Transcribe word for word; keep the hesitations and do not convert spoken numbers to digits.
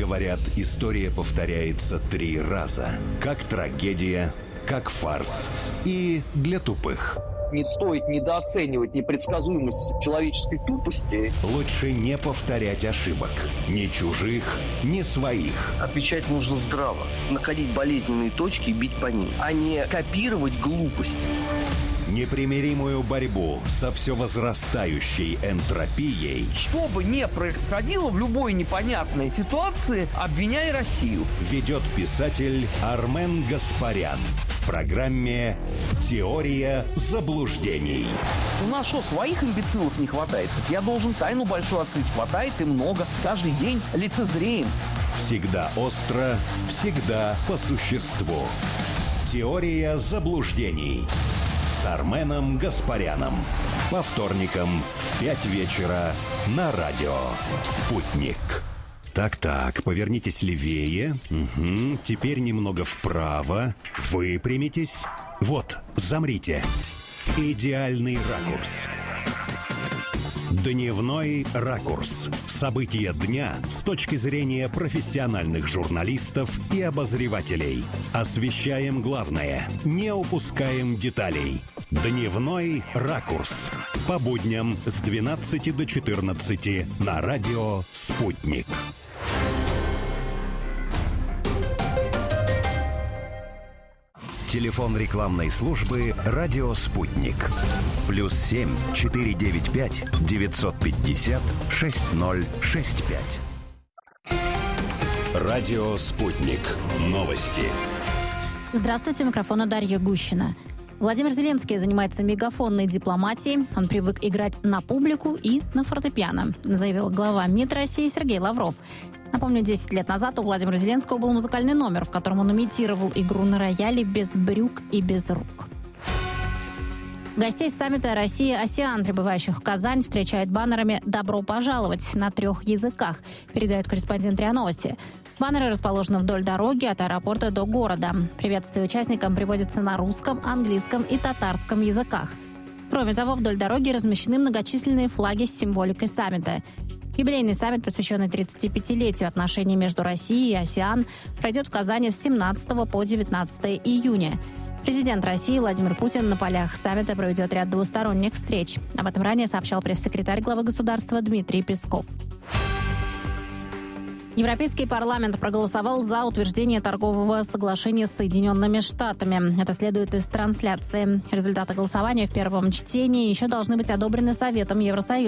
Говорят, история повторяется три раза. Как трагедия, как фарс и для тупых. Не стоит недооценивать непредсказуемость человеческой тупости. Лучше не повторять ошибок. Ни чужих, ни своих. Отвечать нужно здраво. Находить болезненные точки и бить по ним, а не копировать глупость. Непримиримую борьбу со все возрастающей энтропией. Что бы ни происходило в любой непонятной ситуации, обвиняй Россию. Ведет писатель Армен Гаспарян в программе «Теория заблуждений». У нас что, своих имбецилов не хватает? Я должен тайну большую открыть. Хватает и много. Каждый день лицезреем. Всегда остро, всегда по существу. «Теория заблуждений» с Арменом Гаспаряном. По вторникам в пять вечера на радио «Спутник». Так-так, повернитесь левее. Угу. Теперь немного вправо. Выпрямитесь. Вот, замрите. Идеальный ракурс. Дневной ракурс. События дня с точки зрения профессиональных журналистов и обозревателей. Освещаем главное, не упускаем деталей. Дневной ракурс. По будням с двенадцати до четырнадцати на радио «Спутник». Телефон рекламной службы «Радио Спутник». Плюс семь четыре девять пять девятьсот пятьдесят шесть ноль шесть пять. Радио Спутник. Новости. Здравствуйте, у микрофона Дарья Гущина. Владимир Зеленский занимается мегафонной дипломатией. Он привык играть на публику и на фортепиано, заявил глава МИД России Сергей Лавров. Напомню, десять лет назад у Владимира Зеленского был музыкальный номер, в котором он имитировал игру на рояле без брюк и без рук. Гостей саммита Россия-АСЕАН, прибывающих в Казань, встречают баннерами «Добро пожаловать» на трех языках, передает корреспондент РИА Новости. Баннеры расположены вдоль дороги от аэропорта до города. Приветствие участникам приводится на русском, английском и татарском языках. Кроме того, вдоль дороги размещены многочисленные флаги с символикой саммита. Юбилейный саммит, посвященный тридцатипятилетию отношений между Россией и АСЕАН, пройдет в Казани с семнадцатого по девятнадцатое июня. Президент России Владимир Путин на полях саммита проведет ряд двусторонних встреч. Об этом ранее сообщал пресс-секретарь главы государства Дмитрий Песков. Европейский парламент проголосовал за утверждение торгового соглашения с Соединенными Штатами. Это следует из трансляции. Результаты голосования в первом чтении еще должны быть одобрены Советом Евросоюза.